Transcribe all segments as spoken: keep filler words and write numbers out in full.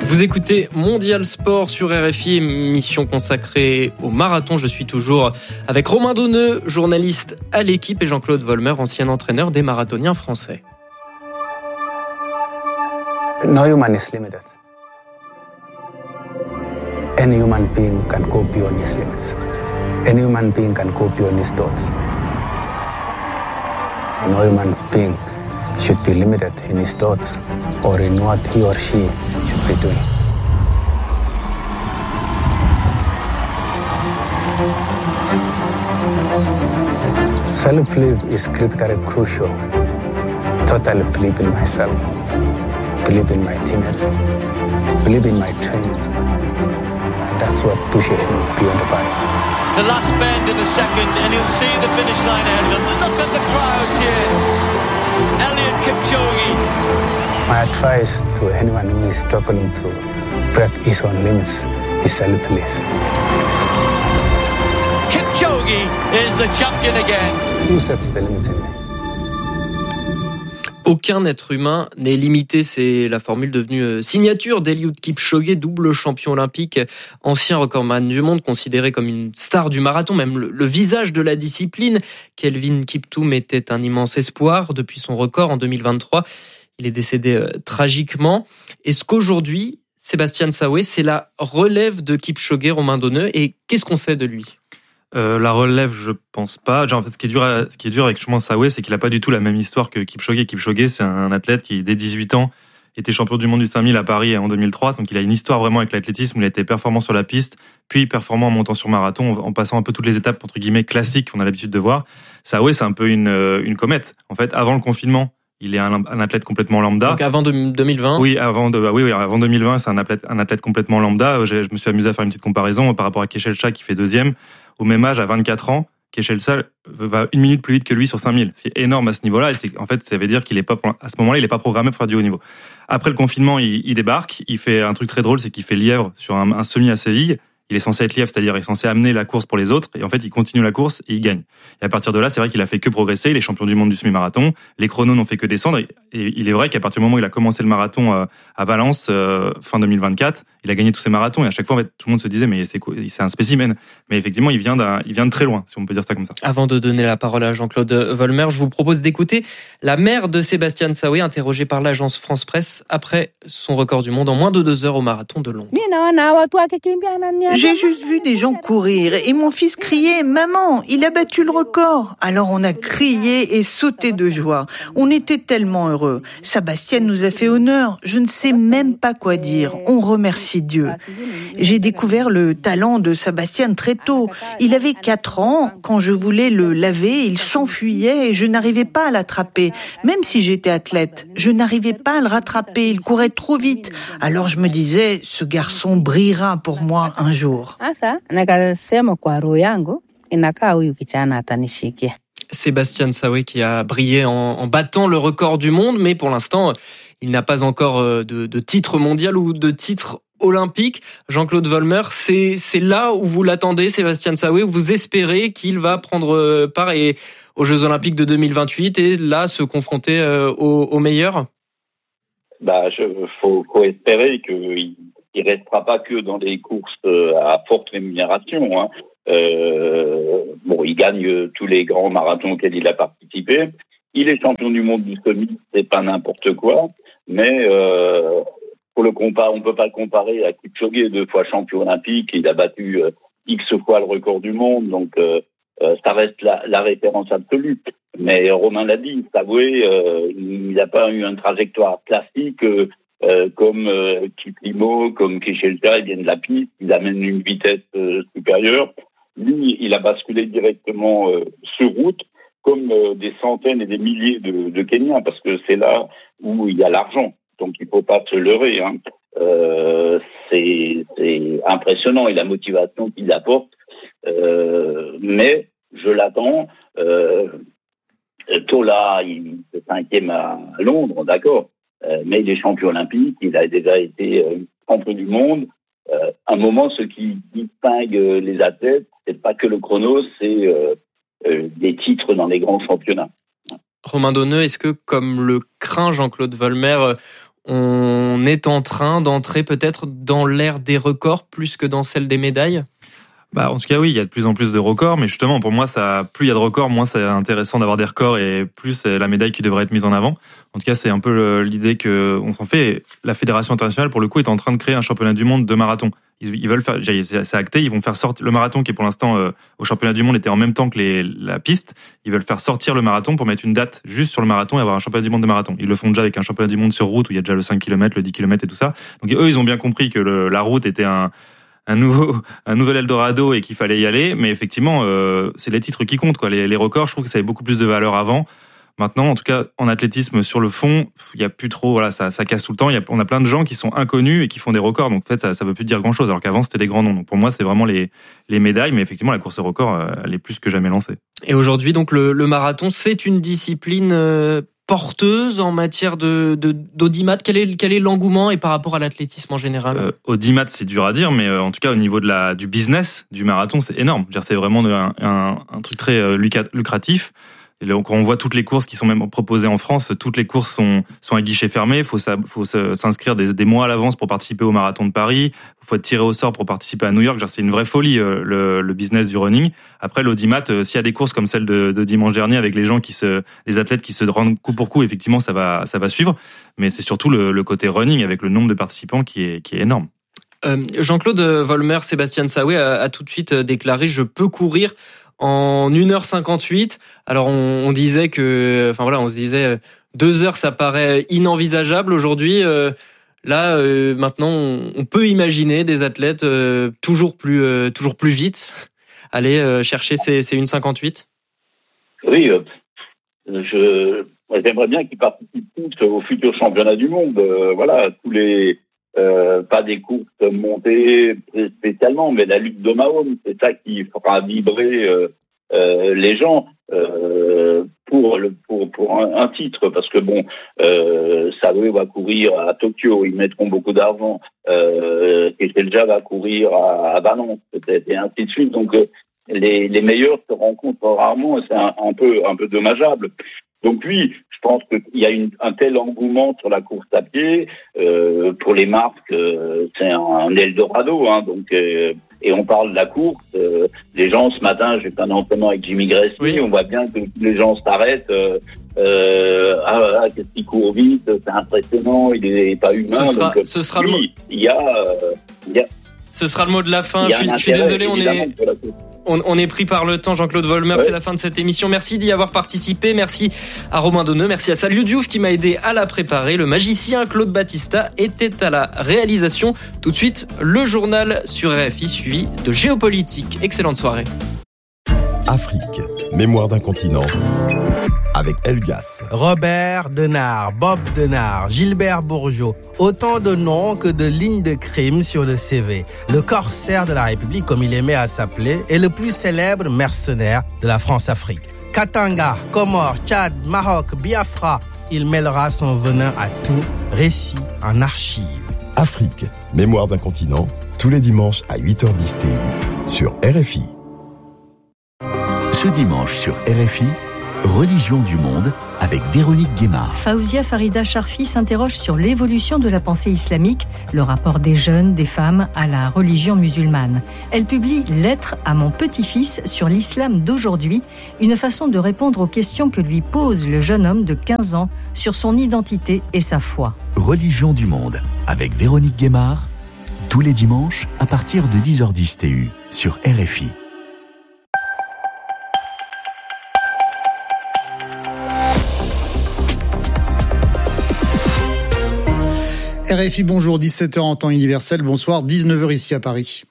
Vous écoutez Mondial Sport sur R F I, émission consacrée au marathon. Je suis toujours avec Romain Donneux, journaliste à l'équipe, et Jean-Claude Vollmer, ancien entraîneur des marathoniens français. No human is limited. Any human being can go beyond his limits. Any human being can go beyond his thoughts. No human being should be limited in his thoughts or in what he or she should be doing. Self-belief is critical and crucial. Totally believe in myself, believe in my teammates, believe in my training. And that's what pushes me beyond the body. The last bend in a second, and you'll see the finish line ahead of him. Look at the crowds here. Eliud Kipchoge. My advice to anyone who is struggling to break his own limits is self-belief. Kipchoge is the champion again. Who sets the limits in me? Aucun être humain n'est limité, c'est la formule devenue signature d'Eliud Kipchoge, double champion olympique, ancien recordman du monde, considéré comme une star du marathon, même le, le visage de la discipline. Kelvin Kiptoum était un immense espoir depuis son record en deux mille vingt-trois. Il est décédé euh, tragiquement. Est-ce qu'aujourd'hui, Sébastien Saoué, c'est la relève de Kipchoge, Romain Donneux, et qu'est-ce qu'on sait de lui ? Euh, la relève, je pense pas. Genre, en fait, ce qui est dur, à, ce qui est dur avec Romain Saoué, c'est qu'il a pas du tout la même histoire que Kipchoge. Kipchoge, c'est un athlète qui, dès dix-huit ans, était champion du monde du cinq mille à Paris en deux mille trois. Donc, il a une histoire vraiment avec l'athlétisme où il a été performant sur la piste, puis performant en montant sur marathon, en passant un peu toutes les étapes, entre guillemets, classiques qu'on a l'habitude de voir. Saoué, c'est un peu une, une comète. En fait, avant le confinement, il est un, un athlète complètement lambda. Donc avant deux mille vingt. Oui, avant de, oui, oui, avant deux mille vingt, c'est un athlète, un athlète complètement lambda. Je, je me suis amusé à faire une petite comparaison par rapport à Keselcha qui fait deuxième. Au même âge, à vingt-quatre ans, Keselcha va une minute plus vite que lui sur cinq mille. C'est énorme à ce niveau-là. Et c'est, en fait, ça veut dire qu'il est pas, à ce moment-là, il est pas programmé pour faire du haut niveau. Après le confinement, il, il débarque. Il fait un truc très drôle, c'est qu'il fait lièvre sur un, un semi à Séville. Il est censé être lièvre, c'est-à-dire il est censé amener la course pour les autres, et en fait il continue la course et il gagne. Et à partir de là, c'est vrai qu'il a fait que progresser. Il est champion du monde du semi-marathon. Les chronos n'ont fait que descendre. Et il est vrai qu'à partir du moment où il a commencé le marathon à Valence fin deux mille vingt-quatre, il a gagné tous ses marathons. Et à chaque fois, en fait, tout le monde se disait mais c'est quoi, c'est un spécimen. Mais effectivement, il vient d'un, il vient de très loin, si on peut dire ça comme ça. Avant de donner la parole à Jean-Claude Vollmer, je vous propose d'écouter la mère de Sébastien Saoué, interrogée par l'agence France Presse après son record du monde en moins de deux heures au marathon de Londres. J'ai juste vu des gens courir et mon fils criait « Maman, il a battu le record !» Alors on a crié et sauté de joie. On était tellement heureux. Sébastien nous a fait honneur. Je ne sais même pas quoi dire. On remercie Dieu. J'ai découvert le talent de Sébastien très tôt. Il avait quatre ans. Quand je voulais le laver, il s'enfuyait et je n'arrivais pas à l'attraper. Même si j'étais athlète, je n'arrivais pas à le rattraper. Il courait trop vite. Alors je me disais, ce garçon brillera pour moi un jour. Sébastien Saoué qui a brillé en, en battant le record du monde, mais pour l'instant, il n'a pas encore de, de titre mondial ou de titre olympique. Jean-Claude Vollmer, c'est, c'est là où vous l'attendez, Sébastien Saoué, où vous espérez qu'il va prendre part et, aux Jeux Olympiques de deux mille vingt-huit et là se confronter aux, aux meilleurs? Bah, je, faut, faut espérer qu'il il restera pas que dans des courses à forte rémunération, hein. Euh, bon, il gagne tous les grands marathons auxquels il a participé. Il est champion du monde du semi, c'est pas n'importe quoi, mais euh, pour le compas, on peut pas le comparer à Kipchoge, deux fois champion olympique. Il a battu euh, X fois le record du monde, donc euh, euh, ça reste la, la référence absolue. Mais Romain l'a dit, Saoué, euh, il n'a pas eu une trajectoire classique euh, euh, comme euh, Kiplimo, comme Keselcha. Il vient de la piste, il amène une vitesse euh, supérieure. Lui, il a basculé directement euh, sur route, comme euh, des centaines et des milliers de, de Kenyans, parce que c'est là où il y a l'argent. Donc, il faut pas se leurrer, hein. Euh, c'est, c'est impressionnant et la motivation qu'il apporte. Euh, mais je l'attends. Euh, Tola, il est cinquième à Londres, d'accord. Euh, mais il est champion olympique. Il a déjà été euh, champion du monde. Euh, à un moment, ce qui distingue les athlètes, c'est pas que le chrono, c'est euh, euh, des titres dans les grands championnats. Romain Donneux, est-ce que, comme le craint Jean-Claude Vollmer, on est en train d'entrer peut-être dans l'ère des records plus que dans celle des médailles? Bah, en tout cas, oui, il y a de plus en plus de records, mais justement, pour moi, ça, plus il y a de records, moins c'est intéressant d'avoir des records et plus c'est la médaille qui devrait être mise en avant. En tout cas, c'est un peu l'idée que on s'en fait. La Fédération internationale, pour le coup, est en train de créer un championnat du monde de marathon. Ils, ils veulent faire, c'est acté, ils vont faire sortir le marathon qui est pour l'instant euh, au championnat du monde était en même temps que les, la piste. Ils veulent faire sortir le marathon pour mettre une date juste sur le marathon et avoir un championnat du monde de marathon. Ils le font déjà avec un championnat du monde sur route où il y a déjà le cinq kilomètres, le dix kilomètres et tout ça. Donc eux, ils ont bien compris que le, la route était un un nouveau un nouvel Eldorado et qu'il fallait y aller, mais effectivement euh, c'est les titres qui comptent quoi. Les, les records, je trouve que ça avait beaucoup plus de valeur avant. Maintenant, en tout cas, en athlétisme sur le fond, il y a plus trop, voilà, ça, ça casse tout le temps. Il y a, on a plein de gens qui sont inconnus et qui font des records. Donc, en fait, ça, ça veut plus dire grand chose. Alors qu'avant, c'était des grands noms. Donc, pour moi, c'est vraiment les, les médailles. Mais effectivement, la course au record, elle est plus que jamais lancée. Et aujourd'hui, donc, le, le marathon, c'est une discipline euh, porteuse en matière de, de, d'audimat. Quel est, quel est l'engouement et par rapport à l'athlétisme en général? euh, Audimat, c'est dur à dire, mais euh, en tout cas, au niveau de la, du business du marathon, c'est énorme. Je veux dire, c'est vraiment un, un, un truc très euh, lucratif. Et donc, quand on voit toutes les courses qui sont même proposées en France, toutes les courses sont, sont à guichet fermé. Il faut, faut s'inscrire des, des mois à l'avance pour participer au marathon de Paris. Il faut être tiré au sort pour participer à New York. Genre, c'est une vraie folie, le, le business du running. Après, l'audimat, s'il y a des courses comme celle de, de dimanche dernier avec les gens qui se, les athlètes qui se rendent coup pour coup, effectivement, ça va, ça va suivre. Mais c'est surtout le, le côté running avec le nombre de participants qui est, qui est énorme. Euh, Jean-Claude Volmer, Sébastien Saoué a, a tout de suite déclaré « Je peux courir ». En une heure cinquante-huit, alors on, on disait que, enfin voilà, on se disait deux heures, ça paraît inenvisageable aujourd'hui. Euh, là, euh, maintenant, on, on peut imaginer des athlètes euh, toujours plus, euh, toujours plus vite aller euh, chercher ces, ces une heure cinquante-huit. Oui, euh, je, j'aimerais bien qu'ils participent tous au futur championnat du monde. Euh, voilà, tous les. Euh, pas des courses montées spécialement, mais la lutte d'Omaha, c'est ça qui fera vibrer euh, euh, les gens euh, pour le pour pour un, un titre, parce que bon, euh, Saoué va courir à Tokyo, ils mettront beaucoup d'argent, euh, Keselja va courir à, à Valence peut-être, et ainsi de suite. Donc euh, les les meilleurs se rencontrent rarement, et c'est un, un peu un peu dommageable. Donc oui, je pense qu'il y a une, un tel engouement sur la course à pied. Euh, pour les marques, euh, c'est un, un Eldorado. Hein, donc, euh, et on parle de la course. Euh, les gens, ce matin, j'ai fait un entraînement avec Jimmy Gressy. Oui. On voit bien que les gens s'arrêtent. Euh, euh, ah, ah, qu'est-ce qu'il court vite, c'est impressionnant, il n'est pas humain. Ce sera, donc, ce sera oui, le mot. Il y a... Euh, il y a Ce sera le mot de la fin. Je suis, je suis désolé, on est... On, on est pris par le temps, Jean-Claude Volmer, ouais. C'est la fin de cette émission. Merci d'y avoir participé. Merci à Romain Donneux. Merci à Saliou Diouf qui m'a aidé à la préparer. Le magicien Claude Battista était à la réalisation. Tout de suite, le journal sur R F I suivi de géopolitique. Excellente soirée. Afrique, mémoire d'un continent. Avec Elgas. Robert Denard, Bob Denard, Gilbert Bourgeot. Autant de noms que de lignes de crime sur le C V. Le corsaire de la République, comme il aimait à s'appeler, est le plus célèbre mercenaire de la France-Afrique. Katanga, Comores, Tchad, Maroc, Biafra. Il mêlera son venin à tout, récit en archives. Afrique, mémoire d'un continent. Tous les dimanches à huit heures dix T U sur R F I. Ce dimanche sur R F I, Religion du monde avec Véronique Guémard. Faouzia Farida Charfi s'interroge sur l'évolution de la pensée islamique, le rapport des jeunes, des femmes à la religion musulmane. Elle publie Lettre à mon petit-fils sur l'islam d'aujourd'hui, une façon de répondre aux questions que lui pose le jeune homme de quinze ans sur son identité et sa foi. Religion du monde avec Véronique Guémard, tous les dimanches à partir de dix heures dix T U sur R F I. R F I, bonjour, dix-sept heures en temps universel, bonsoir, dix-neuf heures ici à Paris.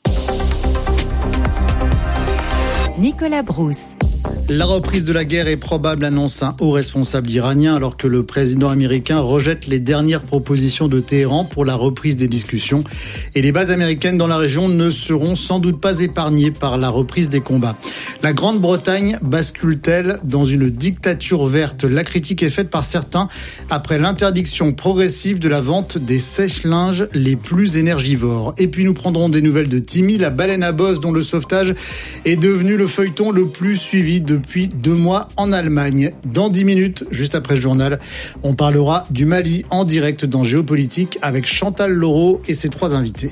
Nicolas Brousse. La reprise de la guerre est probable, annonce un haut responsable iranien, alors que le président américain rejette les dernières propositions de Téhéran pour la reprise des discussions. Et les bases américaines dans la région ne seront sans doute pas épargnées par la reprise des combats. La Grande-Bretagne bascule-t-elle dans une dictature verte? La critique est faite par certains après l'interdiction progressive de la vente des sèche-linges les plus énergivores. Et puis nous prendrons des nouvelles de Timmy, la baleine à bosse dont le sauvetage est devenu le feuilleton le plus suivi de depuis deux mois en Allemagne. Dans dix minutes, juste après le journal, on parlera du Mali en direct dans Géopolitique avec Chantal Laureau et ses trois invités.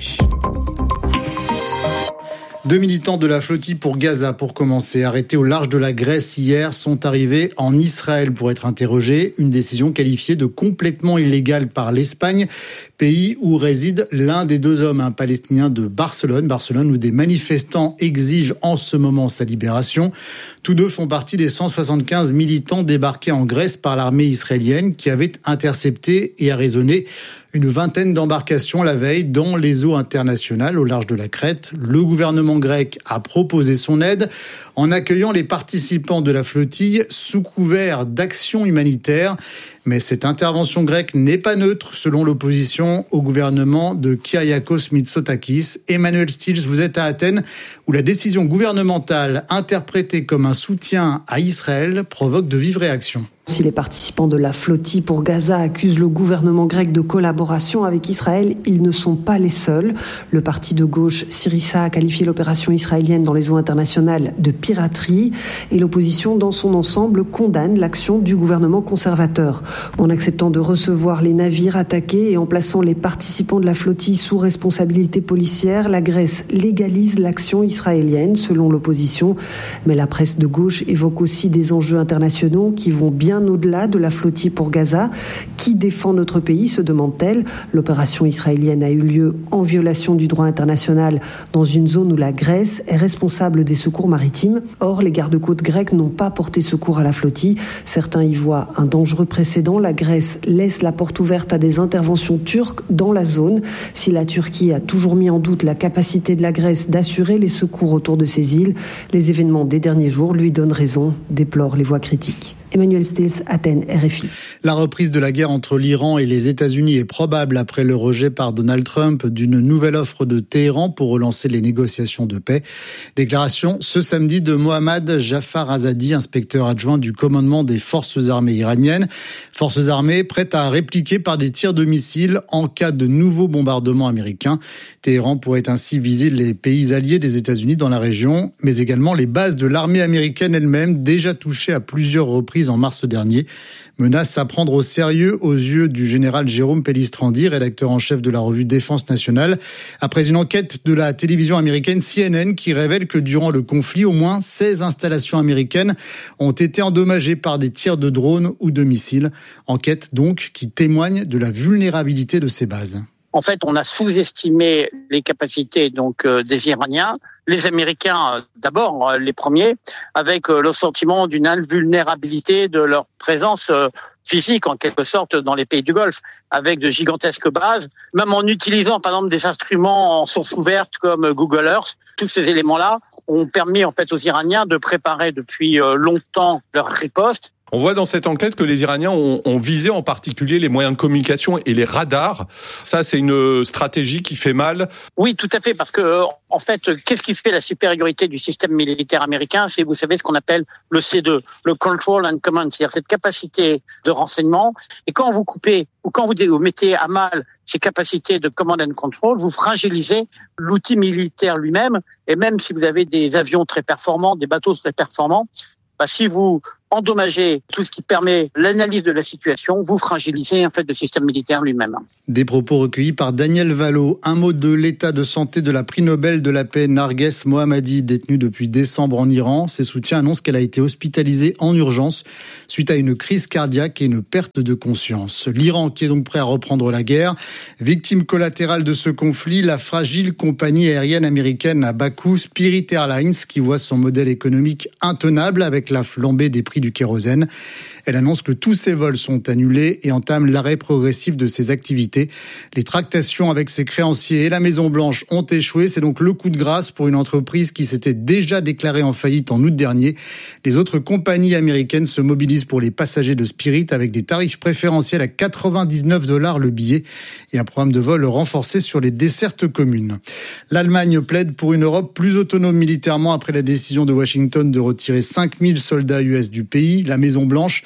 Deux militants de la flottille pour Gaza, pour commencer, arrêtés au large de la Grèce hier, sont arrivés en Israël pour être interrogés. Une décision qualifiée de complètement illégale par l'Espagne, pays où réside l'un des deux hommes, un Palestinien de Barcelone, Barcelone où des manifestants exigent en ce moment sa libération. Tous deux font partie des cent soixante-quinze militants débarqués en Grèce par l'armée israélienne qui avait intercepté et arraisonné une vingtaine d'embarcations la veille dans les eaux internationales au large de la Crète. Le gouvernement grec a proposé son aide en accueillant les participants de la flottille sous couvert d'action humanitaire. Mais cette intervention grecque n'est pas neutre, selon l'opposition au gouvernement de Kyriakos Mitsotakis. Emmanuel Stills, vous êtes à Athènes, où la décision gouvernementale, interprétée comme un soutien à Israël, provoque de vives réactions. Si les participants de la flottille pour Gaza accusent le gouvernement grec de collaboration avec Israël, ils ne sont pas les seuls. Le parti de gauche Syriza a qualifié l'opération israélienne dans les eaux internationales de piraterie et l'opposition dans son ensemble condamne l'action du gouvernement conservateur. En acceptant de recevoir les navires attaqués et en plaçant les participants de la flottille sous responsabilité policière, la Grèce légalise l'action israélienne selon l'opposition. Mais la presse de gauche évoque aussi des enjeux internationaux qui vont bien au-delà de la flottille pour Gaza. Qui défend notre pays, se demande-t-elle. L'opération israélienne a eu lieu en violation du droit international dans une zone où la Grèce est responsable des secours maritimes. Or, les gardes-côtes grecs n'ont pas porté secours à la flottille. Certains y voient un dangereux précédent. La Grèce laisse la porte ouverte à des interventions turques dans la zone. Si la Turquie a toujours mis en doute la capacité de la Grèce d'assurer les secours autour de ces îles, les événements des derniers jours lui donnent raison, déplorent les voix critiques. Emmanuel Stills, Athènes, R F I. La reprise de la guerre entre l'Iran et les États-Unis est probable après le rejet par Donald Trump d'une nouvelle offre de Téhéran pour relancer les négociations de paix. Déclaration ce samedi de Mohammad Jafar Azadi, inspecteur adjoint du commandement des forces armées iraniennes. Forces armées prêtes à répliquer par des tirs de missiles en cas de nouveaux bombardements américains. Téhéran pourrait ainsi viser les pays alliés des États-Unis dans la région, mais également les bases de l'armée américaine elle-même, déjà touchées à plusieurs reprises en mars dernier. Menace à prendre au sérieux aux yeux du général Jérôme Pellistrandi, rédacteur en chef de la revue Défense nationale, après une enquête de la télévision américaine C N N qui révèle que durant le conflit, au moins seize installations américaines ont été endommagées par des tirs de drones ou de missiles. Enquête donc qui témoigne de la vulnérabilité de ces bases. En fait, on a sous-estimé les capacités donc euh, des Iraniens, les Américains euh, d'abord euh, les premiers, avec euh, le sentiment d'une invulnérabilité de leur présence euh, physique en quelque sorte dans les pays du Golfe, avec de gigantesques bases, même en utilisant par exemple des instruments en source ouverte comme Google Earth. Tous ces éléments-là ont permis en fait aux Iraniens de préparer depuis euh, longtemps leur riposte. On voit dans cette enquête que les Iraniens ont, ont visé en particulier les moyens de communication et les radars. Ça, c'est une stratégie qui fait mal. Oui, tout à fait, parce que en fait, qu'est-ce qui fait la supériorité du système militaire américain ? C'est, vous savez, ce qu'on appelle le C deux, le Control and Command, c'est-à-dire cette capacité de renseignement. Et quand vous coupez ou quand vous mettez à mal ces capacités de command and control, vous fragilisez l'outil militaire lui-même. Et même si vous avez des avions très performants, des bateaux très performants, bah, si vous endommager tout ce qui permet l'analyse de la situation, vous fragilisez en fait le système militaire lui-même. Des propos recueillis par Daniel Valo. Un mot de l'état de santé de la prix Nobel de la paix Narges Mohammadi, détenue depuis décembre en Iran. Ses soutiens annoncent qu'elle a été hospitalisée en urgence suite à une crise cardiaque et une perte de conscience. L'Iran qui est donc prêt à reprendre la guerre. Victime collatérale de ce conflit, la fragile compagnie aérienne américaine à Bakou, Spirit Airlines, qui voit son modèle économique intenable avec la flambée des prix du kérosène. Elle annonce que tous ses vols sont annulés et entame l'arrêt progressif de ses activités. Les tractations avec ses créanciers et la Maison-Blanche ont échoué. C'est donc le coup de grâce pour une entreprise qui s'était déjà déclarée en faillite en août dernier. Les autres compagnies américaines se mobilisent pour les passagers de Spirit avec des tarifs préférentiels à quatre-vingt-dix-neuf dollars le billet et un programme de vol renforcé sur les dessertes communes. L'Allemagne plaide pour une Europe plus autonome militairement après la décision de Washington de retirer cinq mille soldats U S du pays. La Maison-Blanche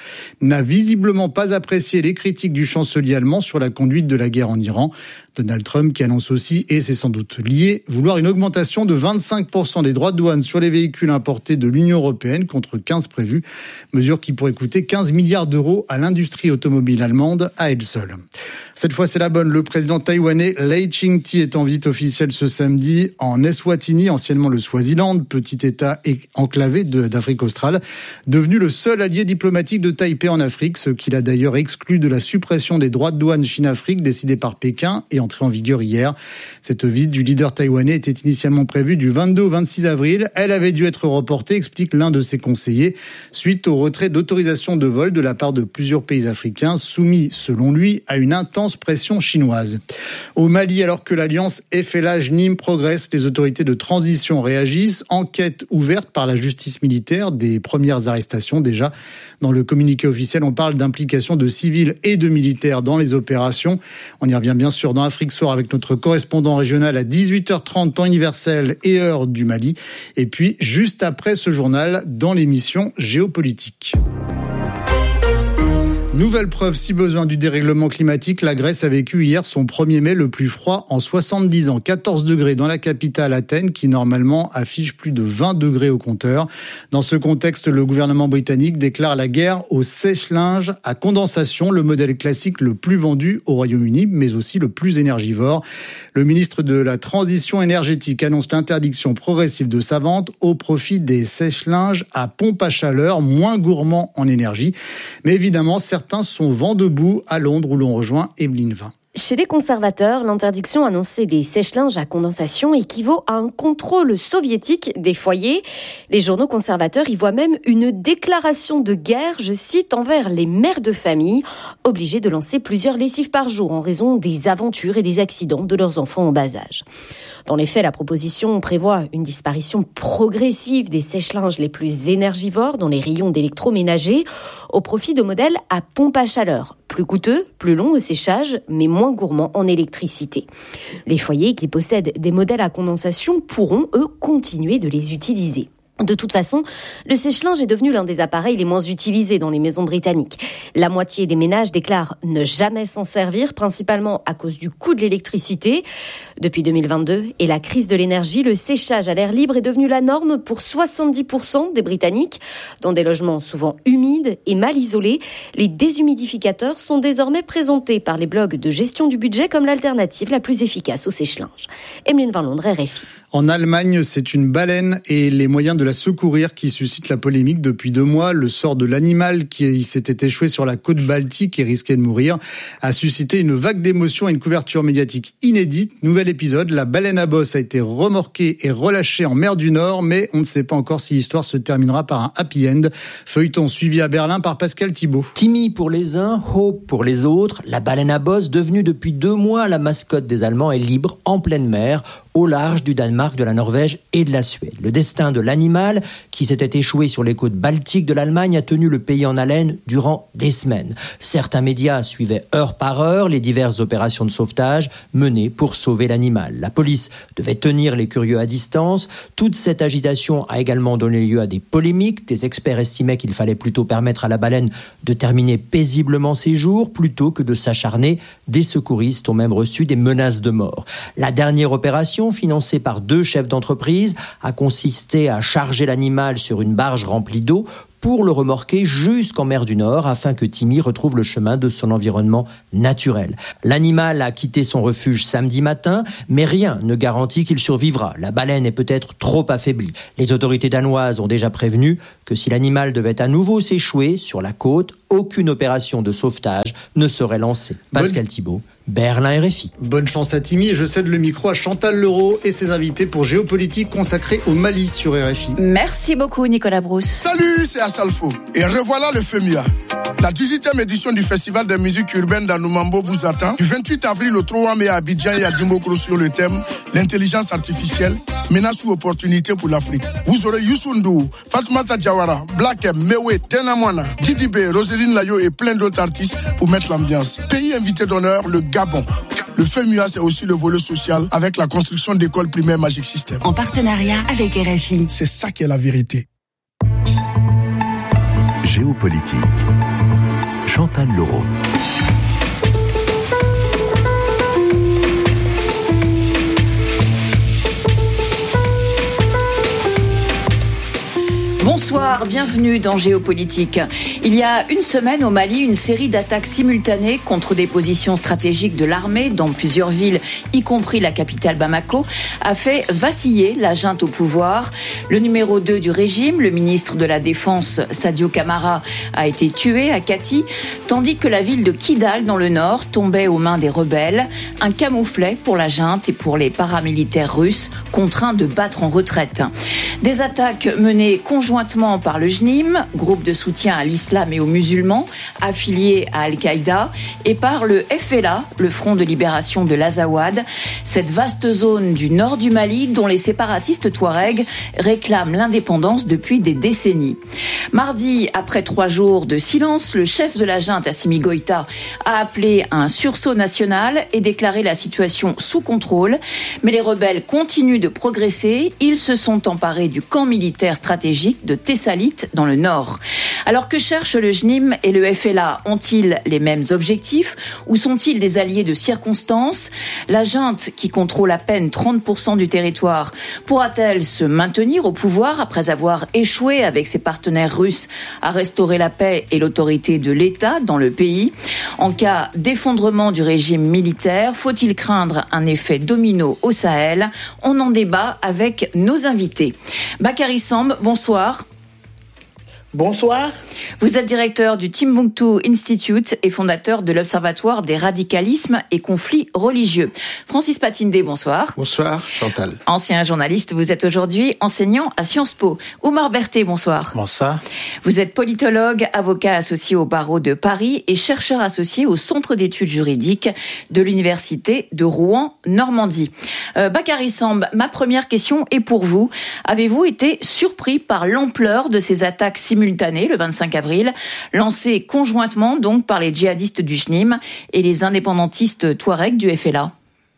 n'a visiblement pas apprécié les critiques du chancelier allemand sur la conduite de la guerre en Iran. Donald Trump qui annonce aussi, et c'est sans doute lié, vouloir une augmentation de vingt-cinq pour cent des droits de douane sur les véhicules importés de l'Union européenne contre quinze prévus. Mesure qui pourrait coûter quinze milliards d'euros à l'industrie automobile allemande à elle seule. Cette fois, c'est la bonne. Le président taïwanais Lai Ching-te est en visite officielle ce samedi en Eswatini, anciennement le Swaziland, petit État enclavé de, d'Afrique australe, devenu le seul allié diplomatique de Taipei en Afrique, ce qui l'a d'ailleurs exclu de la suppression des droits de douane Chine-Afrique décidée par Pékin et entrée en vigueur hier. Cette visite du leader taïwanais était initialement prévue du vingt-deux au vingt-six avril. Elle avait dû être reportée, explique l'un de ses conseillers, suite au retrait d'autorisation de vol de la part de plusieurs pays africains, soumis, selon lui, à une intense pression chinoise. Au Mali, alors que l'alliance F L A-J N I M progresse, les autorités de transition réagissent. Enquête ouverte par la justice militaire, des premières arrestations déjà. Dans le communiqué officiel, on parle d'implication de civils et de militaires dans les opérations. On y revient bien sûr dans Afrique Soir avec notre correspondant régional à dix-huit heures trente, temps universel et heure du Mali. Et puis, juste après ce journal, dans l'émission Géopolitique. Nouvelle preuve, si besoin, du dérèglement climatique. La Grèce a vécu hier son premier mai le plus froid en soixante-dix ans. quatorze degrés dans la capitale Athènes, qui normalement affiche plus de vingt degrés au compteur. Dans ce contexte, le gouvernement britannique déclare la guerre au sèche-linge à condensation, le modèle classique le plus vendu au Royaume-Uni, mais aussi le plus énergivore. Le ministre de la Transition énergétique annonce l'interdiction progressive de sa vente au profit des sèche-linges à pompe à chaleur, moins gourmands en énergie. Mais évidemment, certains sont vent debout à Londres où l'on rejoint Evelyne Vin. Chez les conservateurs, l'interdiction annoncée des sèche-linges à condensation équivaut à un contrôle soviétique des foyers. Les journaux conservateurs y voient même une déclaration de guerre, je cite, envers les mères de famille, obligées de lancer plusieurs lessives par jour en raison des aventures et des accidents de leurs enfants en bas âge. Dans les faits, la proposition prévoit une disparition progressive des sèche-linges les plus énergivores dans les rayons d'électroménager au profit de modèles à pompe à chaleur. Plus coûteux, plus long au séchage, mais moins gourmands en électricité. Les foyers qui possèdent des modèles à condensation pourront, eux, continuer de les utiliser. De toute façon, le sèche-linge est devenu l'un des appareils les moins utilisés dans les maisons britanniques. La moitié des ménages déclarent ne jamais s'en servir, principalement à cause du coût de l'électricité. Depuis deux mille vingt-deux et la crise de l'énergie, le séchage à l'air libre est devenu la norme pour soixante-dix pour cent des Britanniques. Dans des logements souvent humides et mal isolés, les déshumidificateurs sont désormais présentés par les blogs de gestion du budget comme l'alternative la plus efficace au sèche-linge. Emeline Van Londres, R F I. En Allemagne, c'est une baleine et les moyens de la secourir qui suscitent la polémique depuis deux mois. Le sort de l'animal qui s'était échoué sur la côte baltique et risquait de mourir a suscité une vague d'émotions et une couverture médiatique inédite. Nouvel épisode, la baleine à bosse a été remorquée et relâchée en mer du Nord, mais on ne sait pas encore si l'histoire se terminera par un happy end. Feuilleton suivi à Berlin par Pascal Thibault. Timmy pour les uns, Hope pour les autres. La baleine à bosse, devenue depuis deux mois la mascotte des Allemands, est libre en pleine mer, au large du Danemark, de la Norvège et de la Suède. Le destin de l'animal, qui s'était échoué sur les côtes baltiques de l'Allemagne, a tenu le pays en haleine durant des semaines. Certains médias suivaient heure par heure les diverses opérations de sauvetage menées pour sauver l'animal. La police devait tenir les curieux à distance. Toute cette agitation a également donné lieu à des polémiques. Des experts estimaient qu'il fallait plutôt permettre à la baleine de terminer paisiblement ses jours plutôt que de s'acharner. Des secouristes ont même reçu des menaces de mort. La dernière opération, financée par deux chefs d'entreprise, a consisté à charger l'animal sur une barge remplie d'eau pour le remorquer jusqu'en mer du Nord afin que Timmy retrouve le chemin de son environnement naturel. L'animal a quitté son refuge samedi matin, mais rien ne garantit qu'il survivra. La baleine est peut-être trop affaiblie. Les autorités danoises ont déjà prévenu que si l'animal devait à nouveau s'échouer sur la côte, aucune opération de sauvetage ne serait lancée. Pascal Thibault, Berlin, R F I. Bonne chance à Timmy et je cède le micro à Chantal Leroux et ses invités pour Géopolitique consacrée au Mali sur R F I. Merci beaucoup Nicolas Brousse. Salut, c'est Assalfo et revoilà le FEMIA. La dix-huitième édition du Festival des musiques urbaines d'Anoumambo vous attend du vingt-huit avril au trois mai à Abidjan et à Dimbokro sur le thème l'intelligence artificielle, menace ou opportunité pour l'Afrique. Vous aurez Youssou N'Dour, Fatoumata Diawara, Black M, Mewe, Tena Moana, Didi B, Roseline Layo et plein d'autres artistes pour mettre l'ambiance. Pays invité d'honneur, le Gabon. Le FEMUA, c'est aussi le volet social avec la construction d'écoles primaires Magic System. En partenariat avec R F I. C'est ça qui est la vérité. Géo Géopolitique. Chantal Leroux. Bonsoir, bienvenue dans Géopolitique. Il y a une semaine au Mali, une série d'attaques simultanées contre des positions stratégiques de l'armée dans plusieurs villes, y compris la capitale Bamako, a fait vaciller la junte au pouvoir. Le numéro deux du régime, le ministre de la Défense Sadio Kamara, a été tué à Kati, tandis que la ville de Kidal dans le nord tombait aux mains des rebelles, un camouflet pour la junte et pour les paramilitaires russes contraints de battre en retraite. Des attaques menées conjointement par le J N I M, groupe de soutien à l'islam et aux musulmans, affilié à Al-Qaïda, et par le F L A, le Front de libération de l'Azawad, cette vaste zone du nord du Mali dont les séparatistes touaregs réclament l'indépendance depuis des décennies. Mardi, après trois jours de silence, le chef de la junte, Assimi Goïta, a appelé à un sursaut national et déclaré la situation sous contrôle. Mais les rebelles continuent de progresser. Ils se sont emparés du camp militaire stratégique de Tessalit dans le nord. Alors que cherchent le J N I M et le F L A? Ont-ils les mêmes objectifs ou sont-ils des alliés de circonstance? La junte, qui contrôle à peine trente pour cent du territoire, pourra-t-elle se maintenir au pouvoir après avoir échoué avec ses partenaires russes à restaurer la paix et l'autorité de l'État dans le pays? En cas d'effondrement du régime militaire, faut-il craindre un effet domino au Sahel? On en débat avec nos invités. Bakary Samb, bonsoir. Bonsoir. Vous êtes directeur du Timbuktu Institute et fondateur de l'Observatoire des radicalismes et conflits religieux. Francis Patindé, bonsoir. Bonsoir, Chantal. Ancien journaliste, vous êtes aujourd'hui enseignant à Sciences Po. Oumar Berthet, bonsoir. Bonsoir. Vous êtes politologue, avocat associé au barreau de Paris et chercheur associé au Centre d'études juridiques de l'Université de Rouen-Normandie. Euh, Bakary Samb, ma première question est pour vous. Avez-vous été surpris par l'ampleur de ces attaques simultanées simultanée le vingt-cinq avril, lancée conjointement donc par les djihadistes du J N I M et les indépendantistes touaregs du F L A?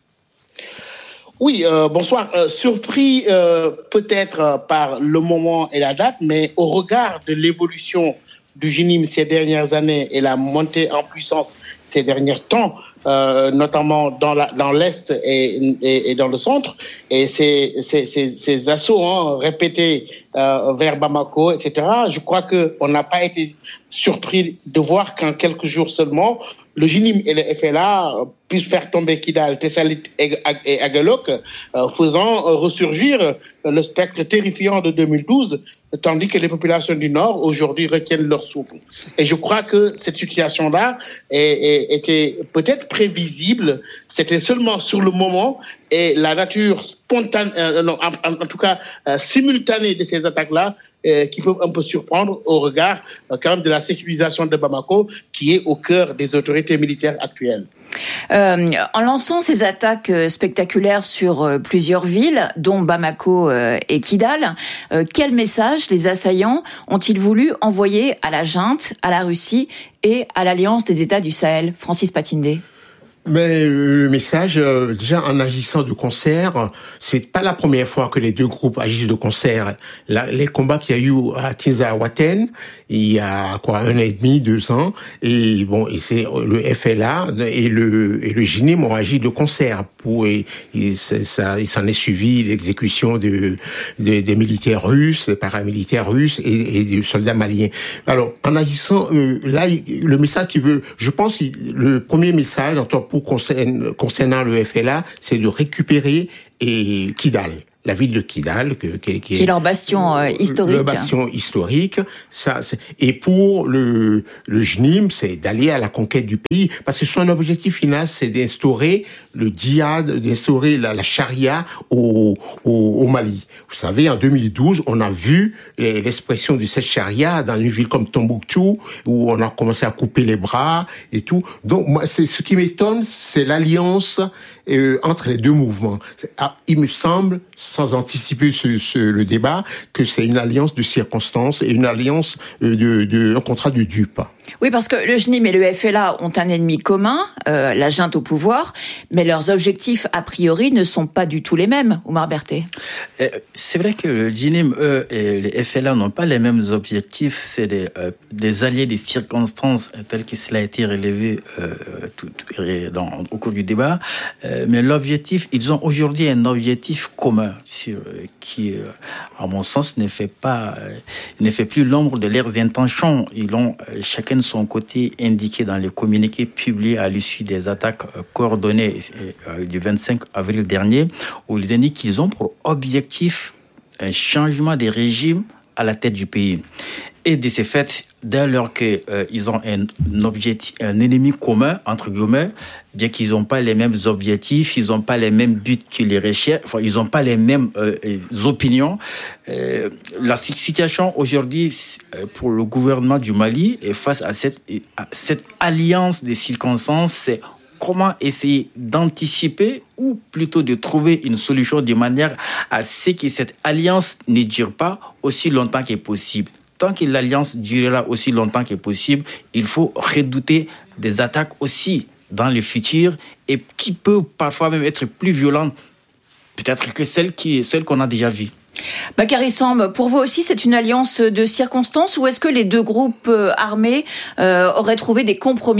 Oui, euh, bonsoir. Euh, surpris euh, peut-être par le moment et la date, mais au regard de l'évolution du J N I M ces dernières années et la montée en puissance ces derniers temps, euh, notamment dans la, dans l'Est et, et, et dans le centre, et ces, ces, ces, ces assauts hein, répétés euh, vers Bamako, et cetera, je crois qu'on n'a pas été surpris de voir qu'en quelques jours seulement, le J N I M et le F L A puissent faire tomber Kidal, Tessalit et, et Agalok, euh, faisant euh, ressurgir le spectre terrifiant de deux mille douze, tandis que les populations du Nord, aujourd'hui, retiennent leur souffle. Et je crois que cette situation-là est, est, était peut-être prévisible, c'était seulement sur le moment, et la nature spontanée, euh, non, en, en, en tout cas euh, simultanée de ces attaques-là, euh, qui peuvent un peu surprendre au regard euh, quand même de la sécurisation de Bamako, qui est au cœur des autorités militaires actuelles. Euh, en lançant ces attaques spectaculaires sur euh, plusieurs villes, dont Bamako euh, et Kidal, euh, quel message les assaillants ont-ils voulu envoyer à la junte, à la Russie et à l'Alliance des États du Sahel? Francis Patindé. Mais le message, euh, déjà en agissant de concert, c'est pas la première fois que les deux groupes agissent de concert. La, les combats qu'il y a eu à Tinzaouaten, il y a quoi, un an et demi, deux ans, et bon, et c'est le F L A et le et le J N I M ont agi de concert pour et, et ça, il s'en est suivi l'exécution de, de des militaires russes, des paramilitaires russes et, et des soldats maliens. Alors en agissant euh, là, le message qui veut, je pense, le premier message en tant pour concernant le F L A, c'est de récupérer et Kidal. La ville de Kidal, que, qui, qui, qui est leur bastion euh, historique. Le bastion historique. Ça, c'est, et pour le, le J N I M, c'est d'aller à la conquête du pays, parce que son objectif final, c'est d'instaurer le djihad, d'instaurer la, la charia au, au, au Mali. Vous savez, en deux mille douze, on a vu l'expression de cette charia dans une ville comme Tombouctou, où on a commencé à couper les bras et tout. Donc, moi, c'est ce qui m'étonne, c'est l'alliance euh, entre les deux mouvements. Ah, il me semble, sans anticiper ce, ce, le débat, que c'est une alliance de circonstances et une alliance de, de un contrat de dupes. Oui, parce que le J N I M et le F L A ont un ennemi commun, euh, la junte au pouvoir, mais leurs objectifs, a priori, ne sont pas du tout les mêmes, Oumar Berthet. C'est vrai que le J N I M, eux, et le F L A n'ont pas les mêmes objectifs. C'est des, euh, des alliés des circonstances, tels que cela a été relevé euh, tout, tout, dans, au cours du débat. Euh, mais l'objectif, ils ont aujourd'hui un objectif commun sur, qui, euh, à mon sens, ne fait pas, euh, ne fait plus l'ombre de leurs intentions. Ils ont euh, chacun de son côté indiqué dans les communiqués publiés à l'issue des attaques euh, coordonnées euh, du vingt-cinq avril dernier, où ils indiquent qu'ils ont pour objectif un changement des régimes à la tête du pays. Et de ce fait, dès lors qu'ils euh, ont un, un objectif, un ennemi commun, entre guillemets, bien qu'ils n'ont pas les mêmes objectifs, ils n'ont pas les mêmes buts que les recherches, enfin, ils n'ont pas les mêmes euh, opinions. Euh, la situation aujourd'hui pour le gouvernement du Mali est face à cette, à cette alliance des circonstances, c'est comment essayer d'anticiper ou plutôt de trouver une solution de manière à ce que cette alliance ne dure pas aussi longtemps que possible. Tant que l'alliance durera aussi longtemps que possible, il faut redouter des attaques aussi dans le futur et qui peuvent parfois même être plus violentes peut-être que celles, qui, celles qu'on a déjà vues. Bakary Samb, pour vous aussi, c'est une alliance de circonstances ou est-ce que les deux groupes armés euh, auraient trouvé des compromis ?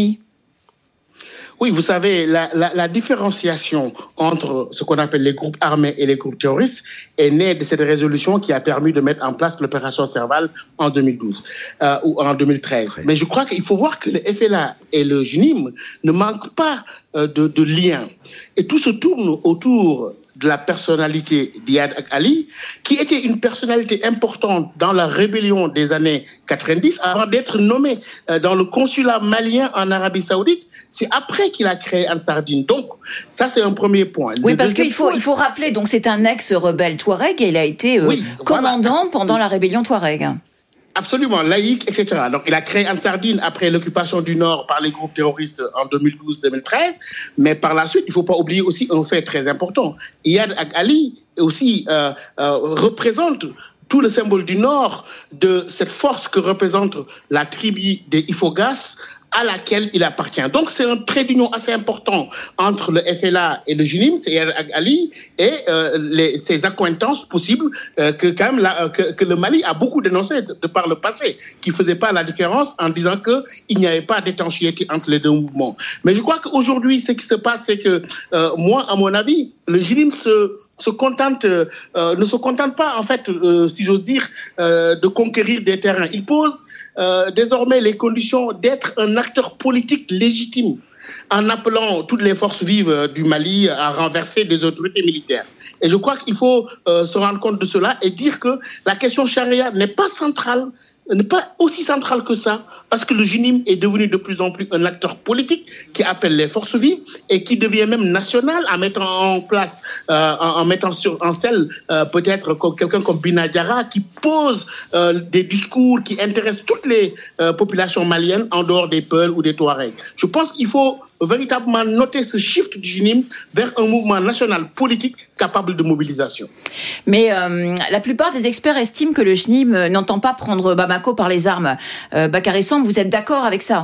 Oui, vous savez, la, la, la différenciation entre ce qu'on appelle les groupes armés et les groupes terroristes est née de cette résolution qui a permis de mettre en place l'opération Serval en deux mille douze euh, ou en deux mille treize. Mais je crois qu'il faut voir que le F L A et le J N I M ne manquent pas euh, de, de liens. Et tout se tourne autour de la personnalité d'Iyad Ali, qui était une personnalité importante dans la rébellion des années quatre-vingt-dix, avant d'être nommé dans le consulat malien en Arabie Saoudite. C'est après qu'il a créé Ansar-Dine. Donc, ça, c'est un premier point. Oui, le parce qu'il faut, point... il faut rappeler, donc c'est un ex-rebelle Touareg et il a été euh, oui, commandant voilà. pendant la rébellion Touareg. Absolument, laïque, et cetera. Donc, il a créé Ansar-Dine après l'occupation du Nord par les groupes terroristes en deux mille douze deux mille treize. Mais par la suite, il ne faut pas oublier aussi un fait très important. Iyad Ali aussi euh, euh, représente tout le symbole du Nord de cette force que représente la tribu des Ifogas, à laquelle il appartient. Donc, c'est un trait d'union assez important entre le F L A et le J N I M, c'est Iyad Ali, et euh, les, ses accointances possibles euh, que, quand même, la, que, que le Mali a beaucoup dénoncé de, de par le passé, qui ne faisait pas la différence en disant qu'il n'y avait pas d'étanchéité entre les deux mouvements. Mais je crois qu'aujourd'hui, ce qui se passe, c'est que, euh, moi, à mon avis, le J N I M se... se contente, euh, ne se contente pas, en fait, euh, si j'ose dire, euh, de conquérir des terrains. Il pose euh, désormais les conditions d'être un acteur politique légitime en appelant toutes les forces vives du Mali à renverser des autorités militaires. Et je crois qu'il faut euh, se rendre compte de cela et dire que la question charia n'est pas centrale, n'est pas aussi centrale que ça, parce que le J N I M est devenu de plus en plus un acteur politique qui appelle les forces vives et qui devient même national en mettant en place, euh, en, en mettant sur, en selle euh, peut-être comme, quelqu'un comme Binadiara qui pose euh, des discours qui intéressent toutes les euh, populations maliennes en dehors des Peuls ou des Touaregs. Je pense qu'il faut véritablement noter ce shift du J N I M vers un mouvement national politique capable de mobilisation. Mais euh, la plupart des experts estiment que le J N I M n'entend pas prendre Bamako par les armes. Euh, Bakary Samb, vous êtes d'accord avec ça ?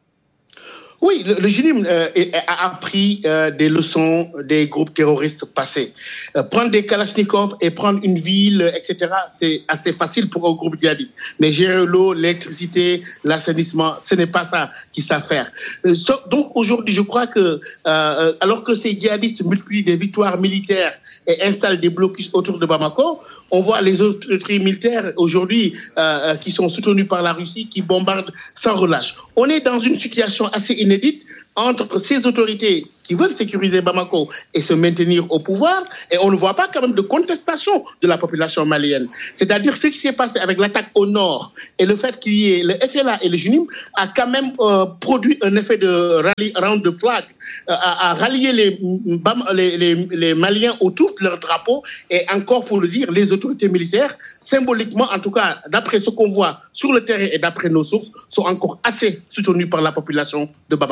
Oui, le, le J N I M euh, a appris euh, des leçons des groupes terroristes passés. Euh, prendre des kalachnikovs et prendre une ville, et cetera, c'est assez facile pour un groupe djihadiste. Mais gérer l'eau, l'électricité, l'assainissement, ce n'est pas ça qu'ils savent faire. Euh, so, donc aujourd'hui, je crois que, euh, alors que ces djihadistes multiplient des victoires militaires et installent des blocus autour de Bamako, on voit les autorités militaires aujourd'hui euh, qui sont soutenues par la Russie qui bombardent sans relâche. On est dans une situation assez inédite entre ces autorités qui veulent sécuriser Bamako et se maintenir au pouvoir, et on ne voit pas quand même de contestation de la population malienne. C'est-à-dire ce qui s'est passé avec l'attaque au nord et le fait qu'il y ait le F L A et le J N I M a quand même euh, produit un effet de rally round the flag, euh, à, à rallier les, les, les, les Maliens autour de leur drapeau, et encore pour le dire, les autorités militaires, symboliquement en tout cas, d'après ce qu'on voit sur le terrain et d'après nos sources, sont encore assez soutenues par la population de Bamako.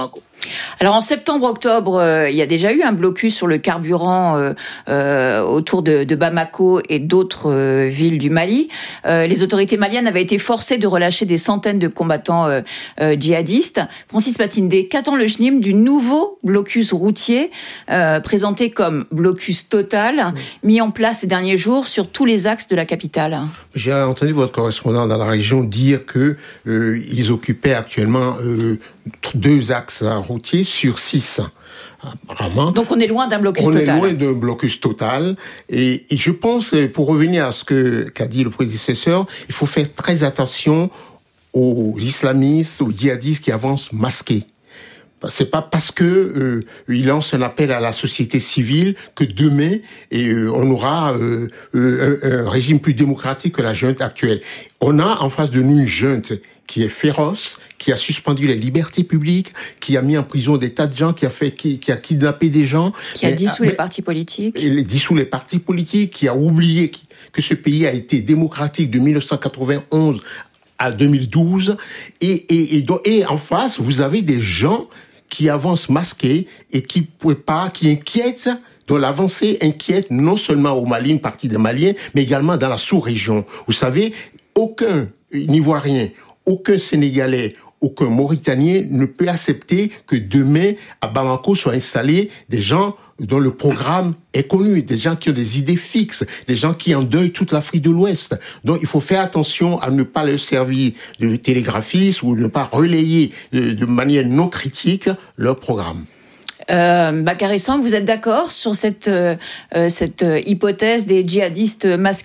Alors en septembre-octobre, euh, il y a déjà eu un blocus sur le carburant euh, euh, autour de, de Bamako et d'autres euh, villes du Mali. Euh, les autorités maliennes avaient été forcées de relâcher des centaines de combattants euh, euh, djihadistes. Francis Matindé, qu'attend le J N I M du nouveau blocus routier euh, présenté comme blocus total, mis en place ces derniers jours sur tous les axes de la capitale? J'ai entendu votre correspondant dans la région dire que euh, ils occupaient actuellement euh, deux axes routiers sur six. Apparemment. Donc on est loin d'un blocus on total. On est loin d'un blocus total. Et, et je pense, pour revenir à ce que qu'a dit le prédécesseur, il faut faire très attention aux islamistes, aux djihadistes qui avancent masqués. C'est pas parce que euh, il lance un appel à la société civile que demain et euh, on aura euh, euh, un, un régime plus démocratique que la junte actuelle. On a en face de nous une junte qui est féroce, qui a suspendu les libertés publiques, qui a mis en prison des tas de gens, qui a fait, qui, qui a kidnappé des gens, qui a dissous les partis politiques, et les dissous les partis politiques, qui a oublié que ce pays a été démocratique de dix-neuf cent quatre-vingt-onze à deux mille douze, et et et, donc, et en face vous avez des gens qui avancent masqués et qui préparent, qui inquiètent, dont l'avancée inquiète non seulement au Mali, une partie des Maliens, mais également dans la sous-région. Vous savez, aucun Ivoirien, aucun Sénégalais, aucun Mauritanien ne peut accepter que demain, à Bamako, soient installés des gens dont le programme est connu, des gens qui ont des idées fixes, des gens qui endeuillent toute l'Afrique de l'Ouest. Donc, il faut faire attention à ne pas leur servir de télégraphiste ou ne pas relayer de, de manière non critique leur programme. Euh, Bakary Samb, vous êtes d'accord sur cette, euh, cette hypothèse des djihadistes masqués ?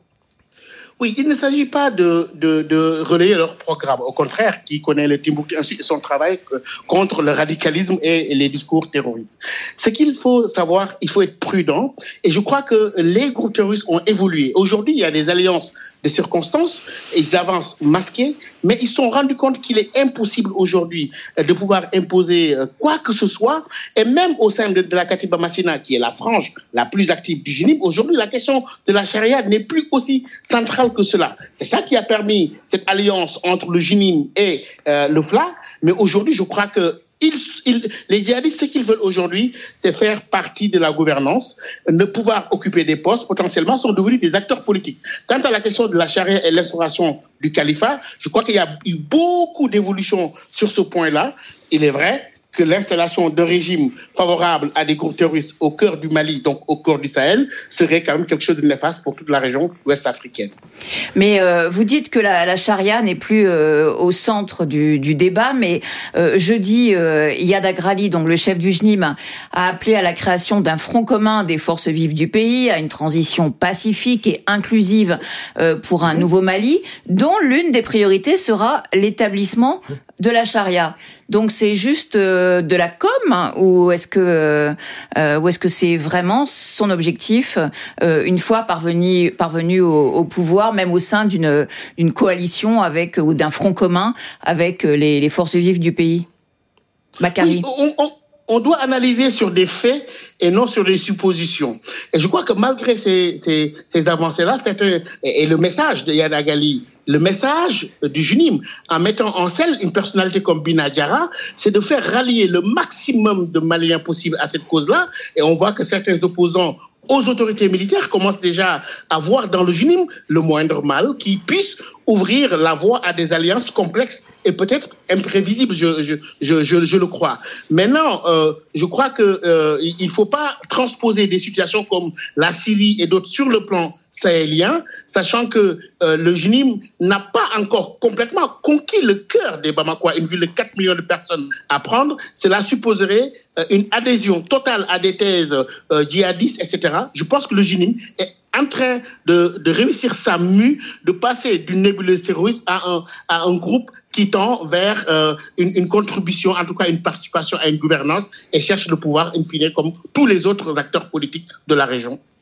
Oui, il ne s'agit pas de, de, de relayer leur programme. Au contraire, qui connaît le Timbuktu et son travail contre le radicalisme et les discours terroristes. Ce qu'il faut savoir, il faut être prudent. Et je crois que les groupes terroristes ont évolué. Aujourd'hui, il y a des alliances de circonstances. Ils avancent masqués, mais ils se sont rendus compte qu'il est impossible aujourd'hui de pouvoir imposer quoi que ce soit. Et même au sein de, de la Katiba Massina, qui est la frange la plus active du J N I M, aujourd'hui, la question de la charia n'est plus aussi centrale que cela. C'est ça qui a permis cette alliance entre le J N I M et euh, le F L A. Mais aujourd'hui, je crois que Ils, ils, les djihadistes, ce qu'ils veulent aujourd'hui, c'est faire partie de la gouvernance, ne pouvoir occuper des postes, potentiellement sont devenus des acteurs politiques. Quant à la question de la charia et l'instauration du califat, je crois qu'il y a eu beaucoup d'évolutions sur ce point-là. Il est vrai que l'installation de régimes favorables à des groupes terroristes au cœur du Mali, donc au cœur du Sahel, serait quand même quelque chose de néfaste pour toute la région ouest africaine. Mais euh, vous dites que la, la charia n'est plus euh, au centre du, du débat, mais euh, jeudi, euh, Iyad Agrali, donc le chef du J N I M, a appelé à la création d'un front commun des forces vives du pays, à une transition pacifique et inclusive euh, pour un nouveau Mali, dont l'une des priorités sera l'établissement de la charia. Donc c'est juste euh, de la com, hein, ou est-ce que euh, ou est-ce que c'est vraiment son objectif euh, une fois parvenu parvenu au, au pouvoir, même au sein d'une d'une coalition avec ou d'un front commun avec les, les forces vives du pays? Bakary. Oui, on, on... On doit analyser sur des faits et non sur des suppositions. Et je crois que malgré ces, ces, ces avancées-là, c'est un, et le message de Iyad Agrali, le message du J N I M, en mettant en scène une personnalité comme Bina Diarra, c'est de faire rallier le maximum de Maliens possible à cette cause-là. Et on voit que certains opposants aux autorités militaires commencent déjà à voir dans le J N I M le moindre mal qui puisse ouvrir la voie à des alliances complexes et peut-être imprévisibles, je, je, je, je, je le crois. Maintenant, euh, je crois que euh, il ne faut pas transposer des situations comme la Syrie et d'autres sur le plan sahélien, sachant que euh, le J N I M n'a pas encore complètement conquis le cœur des Bamakois, une ville de quatre millions de personnes à prendre. Cela supposerait euh, une adhésion totale à des thèses euh, djihadistes, et cetera. Je pense que le J N I M est en train de, de réussir sa mue, de passer d'une nébuleuse terroriste à un, à un groupe qui tend vers euh, une, une contribution, en tout cas une participation à une gouvernance et cherche le pouvoir, in fine, comme tous les autres acteurs politiques de la région.